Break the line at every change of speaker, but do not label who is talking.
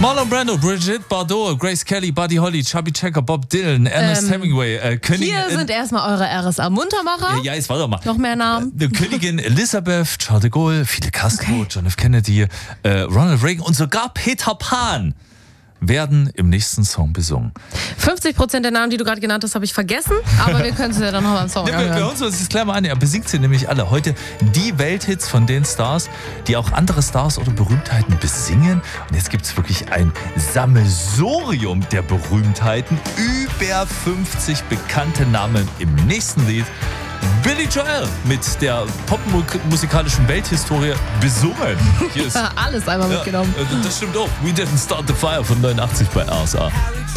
Marlon Brando, Brigitte Bardot, Grace Kelly, Buddy Holly, Chubby Checker, Bob Dylan, Ernest Hemingway, Königin...
Hier sind erstmal eure RSA-Muntermacher.
Ja, jetzt warte mal.
Noch mehr Namen.
Königin Elisabeth, Charles de Gaulle, Fidel Castro, John F. Kennedy, Ronald Reagan und sogar Peter Pan werden im nächsten Song besungen.
50% der Namen, die du gerade genannt hast, habe ich vergessen, aber wir können sie ja dann noch beim Song
Ja, bei
anhören.
uns ist es klar mal an, er besingt sie nämlich alle. Heute die Welthits von den Stars, die auch andere Stars oder Berühmtheiten besingen. Und jetzt gibt es wirklich ein Sammelsurium der Berühmtheiten. Über 50 bekannte Namen im nächsten Lied. Billy Joel mit der popmusikalischen Welthistorie besungen. Hier ist,
Alles einmal mitgenommen.
das stimmt auch. We Didn't Start the Fire von 89 bei RSA.